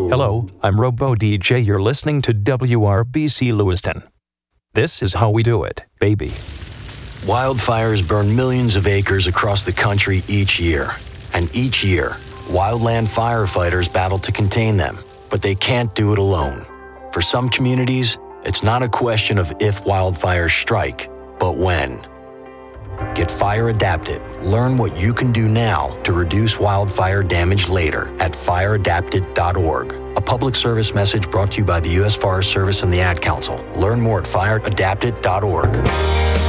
Hello, I'm Robo DJ. You're listening to WRBC Lewiston. This is how we do it, baby. Wildfires burn millions of acres across the country each year. And each year, wildland firefighters battle to contain them, but they can't do it alone. For some communities, it's not a question of if wildfires strike, but when. Get fire adapted. Learn what you can do now to reduce wildfire damage later at fireadapted.org. A public service message brought to you by the U.S. Forest Service and the Ad Council. Learn more at fireadapted.org.